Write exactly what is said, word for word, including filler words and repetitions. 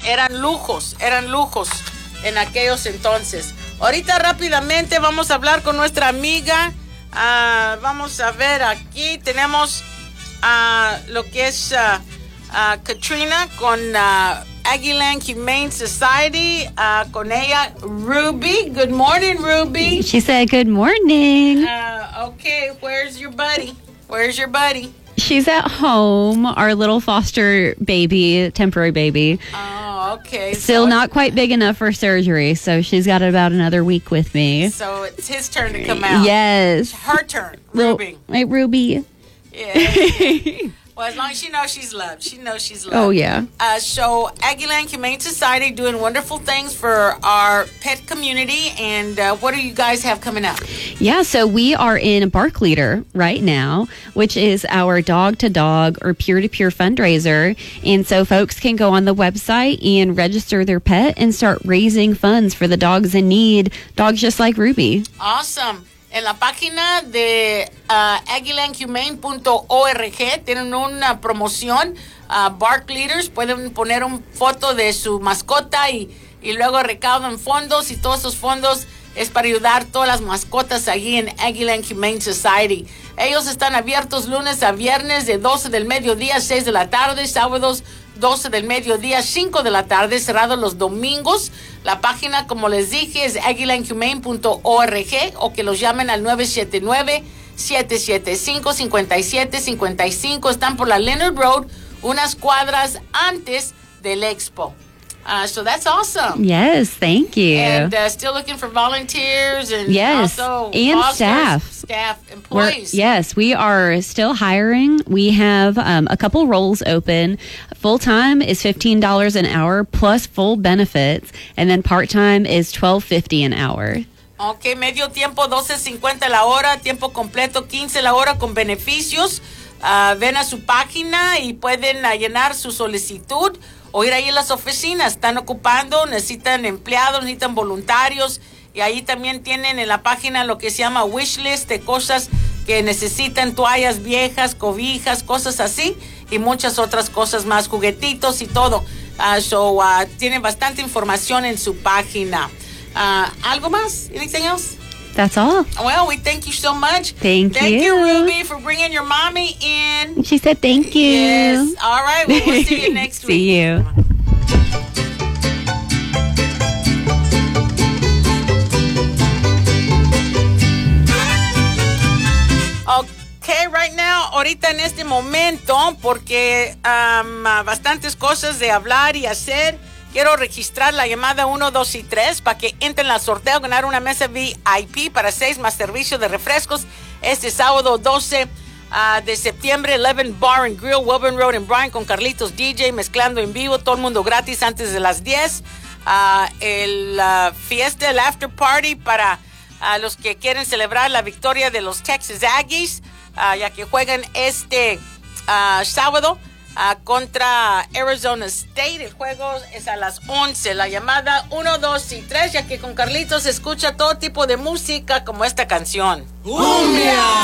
eran lujos, eran lujos en aquellos entonces. Ahorita rápidamente vamos a hablar con nuestra amiga. Uh, vamos a ver aquí, tenemos uh, lo que es uh, uh, Katrina con uh, Aggieland Humane Society, uh, con ella Ruby. Good morning, Ruby. She said good morning. Uh, okay, where's your buddy? Where's your buddy? She's at home, our little foster baby, temporary baby. Oh, okay. Still so not quite big enough for surgery, so she's got about another week with me. So it's his turn to come out. Yes. It's her turn, Ruby. Hey, Ruby. Yeah. Well, as long as she knows she's loved. She knows she's loved. Oh, yeah. Uh, so, Aggieland Humane Society doing wonderful things for our pet community. And uh, what do you guys have coming up? Yeah, so we are in Bark Leader right now, which is our dog-to-dog or peer-to-peer fundraiser. And so folks can go on the website and register their pet and start raising funds for the dogs in need, dogs just like Ruby. Awesome. En la página de uh, aggieland humane punto org tienen una promoción. Uh, Bark Leaders pueden poner una foto de su mascota y, y luego recaudan fondos. Y todos esos fondos es para ayudar a todas las mascotas allí en Aggieland Humane Society. Ellos están abiertos lunes a viernes de doce del mediodía a seis de la tarde, sábados doce del mediodía, cinco de la tarde, cerrados los domingos. La página, como les dije, es aggieland humane punto org o que los llamen al nueve siete nueve, siete siete cinco, cinco siete cinco cinco. Están por la Leonard Road, unas cuadras antes del Expo. Uh, so that's awesome. Yes, thank you. And uh, still looking for volunteers and yes, also and fosters, staff. Staff, employees. We're, yes, we are still hiring. We have um, a couple roles open. Full-time is fifteen dollars an hour plus full benefits, and then part-time is twelve fifty an hour. Ok, medio tiempo doce cincuenta la hora, tiempo completo quince la hora con beneficios. Uh, ven a su página y pueden uh, llenar su solicitud o ir ahí en las oficinas. Están ocupando, necesitan empleados, necesitan voluntarios y ahí también tienen en la página lo que se llama wish list de cosas que necesitan, toallas viejas, cobijas, cosas así y muchas otras cosas más, juguetitos y todo. Uh, so, uh, tienen bastante información en su página. Uh, ¿Algo más? Anything else? That's all. Well, we thank you so much. Thank, thank you. Thank you, Ruby, for bringing your mommy in. She said thank you. Yes. All right. Well, we'll see you next week. See you. Okay, right now, ahorita en este momento, porque um, bastantes cosas de hablar y hacer, quiero registrar la llamada uno, dos y tres para que entren al sorteo, ganar una mesa V I P para seis más servicio de refrescos este sábado doce uh, de septiembre, once Bar and Grill, Wilburn Road en Bryan con Carlitos D J, mezclando en vivo, todo el mundo gratis antes de las diez. Uh, el uh, fiesta, el after party para uh, los que quieren celebrar la victoria de los Texas Aggies, uh, ya que juegan este uh, sábado Uh, contra Arizona State. El juego es a las once. La llamada uno, dos y tres, ya que con Carlitos se escucha todo tipo de música como esta canción. ¡Cumbia!